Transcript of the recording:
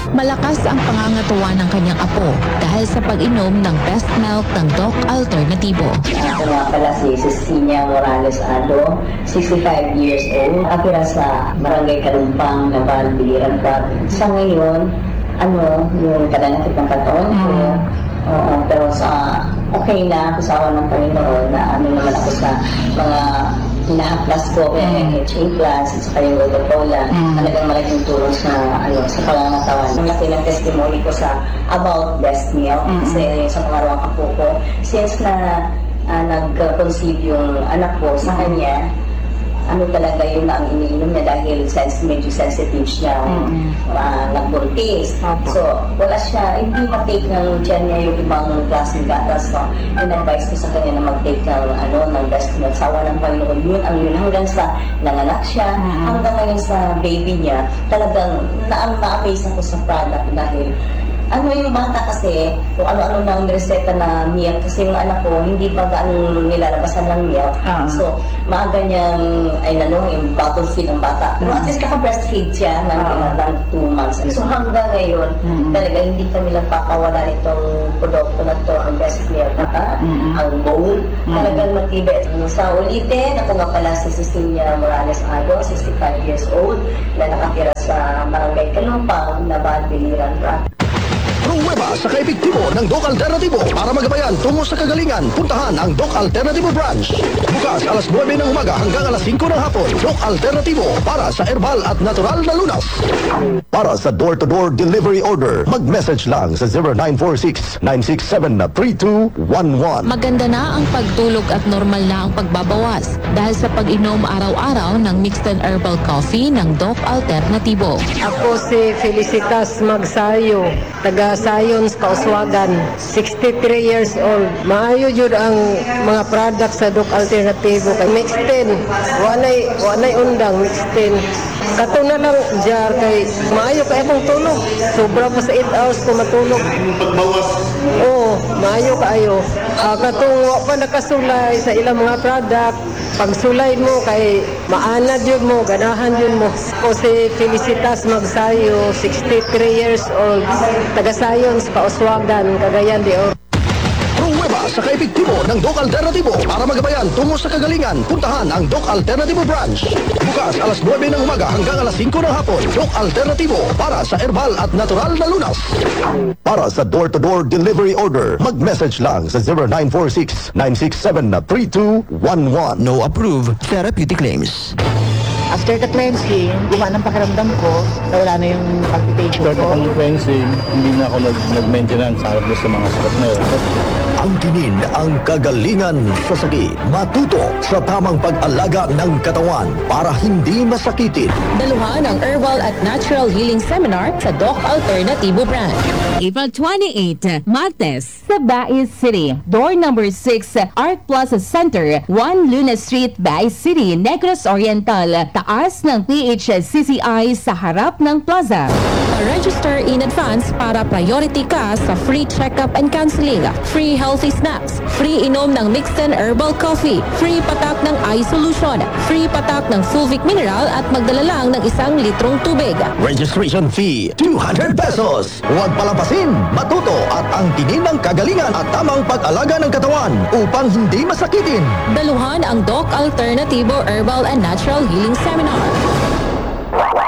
Malakas ang pangangatuwa ng kanyang apo dahil sa pag-inom ng best milk ng Doc Alternativo. Ako nga pala si Cecilia Morales Ado, 65 years old. Akira sa Barangay Kalumpang, Naval, Biliran pa. Sa ngayon, yung kadanakit ng katawan ko. Oo, pero okay na ako sa awa ng Panginoon na naman ako sa mga hinahaplas ko, HA plus, at saka yung Rodopola, talagang malaking tulong sa pangangatawan. Ang laki ng testimony ko sa about breast milk, kasi sa pangarawang apo ko, since na nag-conceive yung anak ko sa kanya, talaga yun ang iniinom niya dahil medyo sensitive siya, nagbuntis. So, wala siya, hindi ma-take ng dyan niya yung ibang klaseng gatas. So, in-advise ko sa kanya na mag-take ng breast milk. Sawa ng Panginoon, yun hanggang sa nanganak siya, hanggang ngayon sa baby niya, talagang na-amaze ako sa product dahil yung bata kasi, kung ano-ano nang reseta na milk, kasi yung anak ko, hindi pa gaano nilalabasan ng milk. So, maaga niyang, yung bottle feed ng bata. Pero at least naka-breastfeed siya ng 2 months. So, hanggang ngayon, talaga hindi kami nagpapawala nitong produkto na to, ang breast milk, ang bowl. Talagang matibay. Sa ulitin, ako nga pala si Cecilia Morales Ado, 65 years old, na nakatira sa Barangay Kalumpang, Naval, Biliran, Pruweba sa kaepektibo ng Doc Alternativo para magabayan tungo sa kagalingan. Puntahan ang Doc Alternativo branch. Bukas alas 9 ng umaga hanggang alas 5 ng hapon. Doc Alternativo para sa herbal at natural na lunas. Para sa door-to-door delivery order, mag-message lang sa 0946-967-3211. Maganda na ang pagtulog at normal na ang pagbabawas dahil sa pag-inom araw-araw ng mixed and herbal coffee ng Doc Alternativo. Ako si Felicitas Magsayo, taga Sayons, Kauswagan, 63 years old. Maayo jud ang mga products sa Doc Alternativo. Kay mixed 10, wanay undang mixed 10. Kato na lang jar kay maayo kay akong tulog. Sobra pa sa 8 hours ko matulog. Pagbawas. Oo, maayo kaayo. Katong wa pa nakasulay sa ilang mga product, pag sulay mo kay maanad yun mo, ganahan yun mo. Ako si Felicitas Magsayo, 63 years old, taga Sayons, Kauswagan, Cagayan de Oro. Pruweba sa kaepektibo ng Doc Alternativo para magabayan tungo sa kagalingan. Puntahan ang Doc Alternativo branch. Bukas alas 9 ng umaga hanggang alas 5 ng hapon. Doc Alternativo para sa herbal at natural na lunas. Para sa door-to-door delivery order, mag-message lang sa 0946-967-3211. No approved therapeutic claims. After the cleansing, gumana ang pakiramdam ko, nawala na yung palpitation After ko. the cleansing, hindi na ako nag-maintenance sa mga sakit na yun. Ang tinin ang kagalingan sa sakit. Matuto sa tamang pag-alaga ng katawan para hindi masakitin. Daluhan ang Herbal at Natural Healing Seminar sa Doc Alternativo branch. April 28, Martes, sa Baez City. Door number 6, Art Plaza Center, 1 Luna Street, Baez City, Negros Oriental. Taas ng PHCCI sa harap ng plaza. Register in advance para priority ka sa free check-up and counseling, free healthy snacks, free inom ng mixed and herbal coffee, free patak ng eye solution, free patak ng Fulvic mineral at magdala lang ng 1 litrong tubig. Registration fee, 200 pesos. Huwag palampasin, matuto at ang tinin ng kagalingan at tamang pag-alaga ng katawan upang hindi masakitin. Daluhan ang Doc Alternativo Herbal and Natural Healing Seminar.